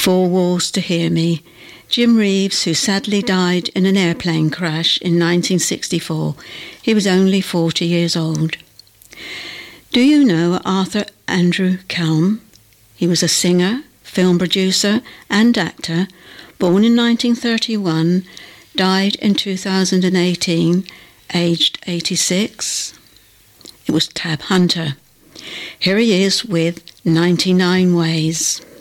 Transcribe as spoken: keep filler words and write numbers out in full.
Four Walls to Hear Me. Jim Reeves, who sadly died in an airplane crash in nineteen sixty-four. He was only forty years old. Do you know Arthur Andrew Kelm? He was a singer, film producer and actor, born in nineteen thirty-one, died in two thousand eighteen, aged eighty-six. It was Tab Hunter. Here he is with ninety-nine Ways.